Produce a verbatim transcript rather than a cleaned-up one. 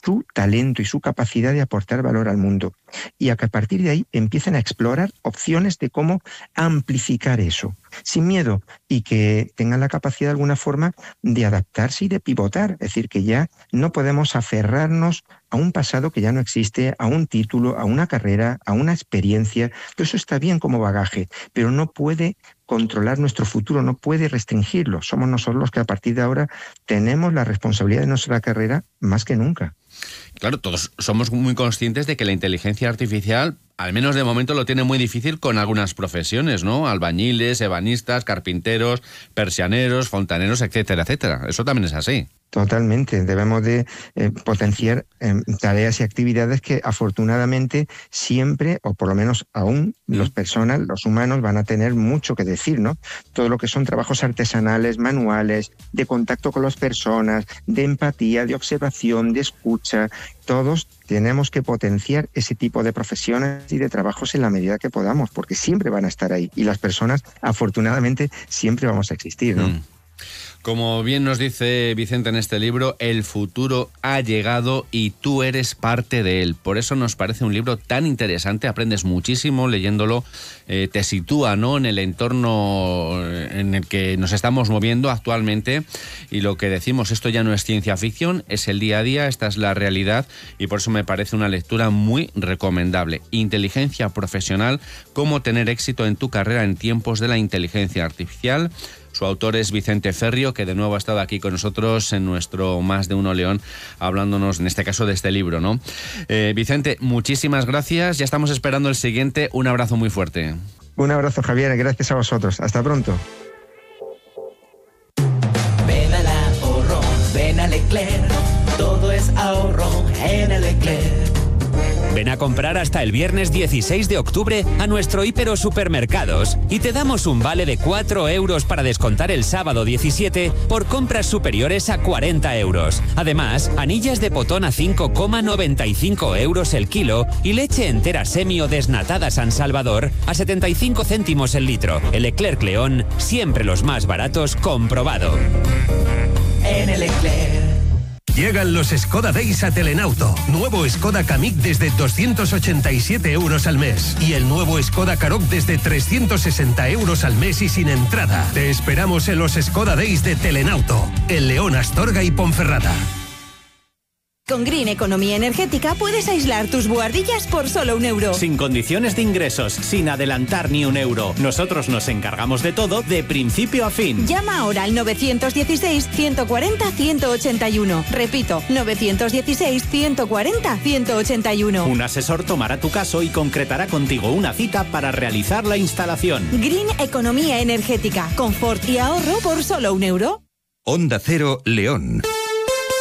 su talento y su capacidad de aportar valor al mundo. Y a que a partir de ahí empiecen a explorar opciones de cómo amplificar eso, sin miedo, y que tengan la capacidad de alguna forma de adaptarse y de pivotar. Es decir, que ya no podemos aferrarnos a un pasado que ya no existe, a un título, a una carrera, a una experiencia. Todo eso está bien como bagaje, pero no puede controlar nuestro futuro, no puede restringirlo. Somos nosotros los que a partir de ahora tenemos la responsabilidad de nuestra carrera más que nunca. Claro, todos somos muy conscientes de que la inteligencia artificial, al menos de momento, lo tiene muy difícil con algunas profesiones, ¿no? Albañiles, ebanistas, carpinteros, persianeros, fontaneros, etcétera, etcétera. Eso también es así. Totalmente. Debemos de eh, potenciar eh, tareas y actividades que afortunadamente siempre, o por lo menos aún, mm. las personas, los humanos, van a tener mucho que decir, ¿no? Todo lo que son trabajos artesanales, manuales, de contacto con las personas, de empatía, de observación, de escucha. Todos tenemos que potenciar ese tipo de profesiones y de trabajos en la medida que podamos, porque siempre van a estar ahí. Y las personas, afortunadamente, siempre vamos a existir, ¿no? Mm. Como bien nos dice Vicente en este libro, el futuro ha llegado y tú eres parte de él. Por eso nos parece un libro tan interesante, aprendes muchísimo leyéndolo, eh, te sitúa, ¿no?, en el entorno en el que nos estamos moviendo actualmente, y lo que decimos, esto ya no es ciencia ficción, es el día a día, esta es la realidad, y por eso me parece una lectura muy recomendable. Inteligencia profesional, cómo tener éxito en tu carrera en tiempos de la inteligencia artificial. Su autor es Vicente Ferrio, que de nuevo ha estado aquí con nosotros en nuestro Más de Uno León, hablándonos, en este caso, de este libro, ¿no? Eh, Vicente, muchísimas gracias. Ya estamos esperando el siguiente. Un abrazo muy fuerte. Un abrazo, Javier. Gracias a vosotros. Hasta pronto. Ven al ahorro, ven a Leclerc. Todo es ahorro en el Leclerc. Ven a comprar hasta el viernes dieciséis de octubre a nuestro Hiper o Supermercados y te damos un vale de cuatro euros para descontar el sábado diecisiete por compras superiores a cuarenta euros. Además, anillas de potón a cinco coma noventa y cinco euros el kilo y leche entera semi o desnatada San Salvador a setenta y cinco céntimos el litro. El Leclerc León, siempre los más baratos, comprobado. En el Leclerc. Llegan los Skoda Days a Telenauto. Nuevo Skoda Kamiq desde doscientos ochenta y siete euros al mes. Y el nuevo Skoda Karoq desde trescientos sesenta euros al mes y sin entrada. Te esperamos en los Skoda Days de Telenauto. En León, Astorga y Ponferrada. Con Green Economía Energética puedes aislar tus buhardillas por solo un euro. Sin condiciones de ingresos, sin adelantar ni un euro. Nosotros nos encargamos de todo de principio a fin. Llama ahora al novecientos dieciséis, ciento cuarenta, ciento ochenta y uno. Repito, novecientos dieciséis, ciento cuarenta, ciento ochenta y uno. Un asesor tomará tu caso y concretará contigo una cita para realizar la instalación. Green Economía Energética. Confort y ahorro por solo un euro. Onda Cero, León.